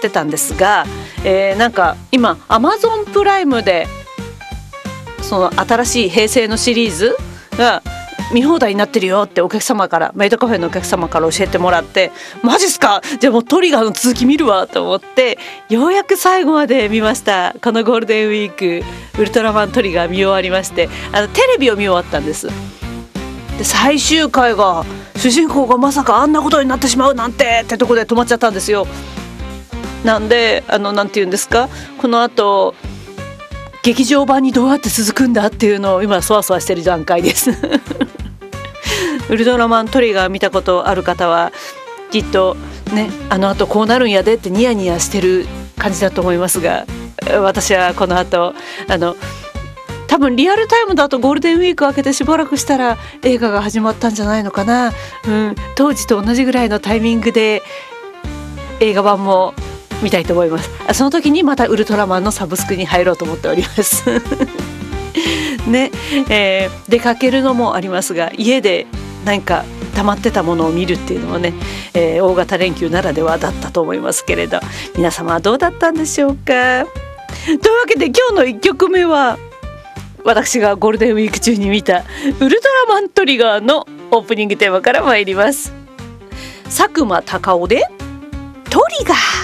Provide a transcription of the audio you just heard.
ってたんですが、なんか今 Amazon プライムでその新しい平成のシリーズが見放題になってるよってお客様から、メイドカフェのお客様から教えてもらって、マジっすか、じゃあもうトリガーの続き見るわと思って、ようやく最後まで見ました。このゴールデンウィークウルトラマントリガー見終わりまして、テレビを見終わったんです。で最終回が主人公がまさかあんなことになってしまうなんてってとこで止まっちゃったんですよ。なんでなんて言うんですか、この後劇場版にどうやって続くんだっていうのを今そわそわしてる段階ですウルトラマントリガー見たことある方はきっとね、後こうなるんやでってニヤニヤしてる感じだと思いますが、私はこの後多分リアルタイムだとゴールデンウィーク明けてしばらくしたら映画が始まったんじゃないのかな、当時と同じぐらいのタイミングで映画版も見たいと思います。その時にまたウルトラマンのサブスクに入ろうと思っておりますね、出かけるのもありますが、家で何か溜まってたものを見るっていうのもね、大型連休ならではだったと思いますけれど、皆様はどうだったんでしょうか。というわけで今日の1曲目は私がゴールデンウィーク中に見たウルトラマントリガーのオープニングテーマから参ります。佐久間孝雄でトリガー。